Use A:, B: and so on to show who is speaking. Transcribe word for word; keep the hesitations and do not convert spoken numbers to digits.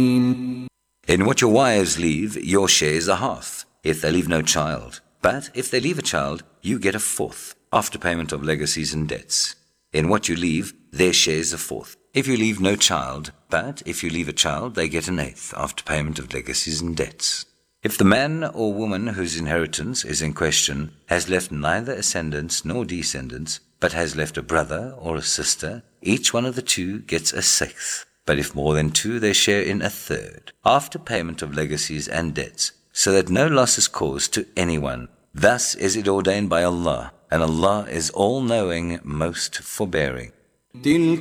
A: In what your wives leave, your share is a half, if they leave no child. But if they leave a child, you get a fourth, after payment of legacies and debts. In what you leave, their share is a fourth, if you leave no child. But if you leave a child, they get an eighth, after payment of legacies and debts. If the man or woman whose inheritance is in question has left neither ascendants nor descendants, but has left a brother or a sister, each one of the two gets a sixth. But if more than two, they share in a third, after payment of legacies and debts, so that no loss is caused to anyone. Thus is it ordained by Allah, and Allah is all-knowing, most forbearing.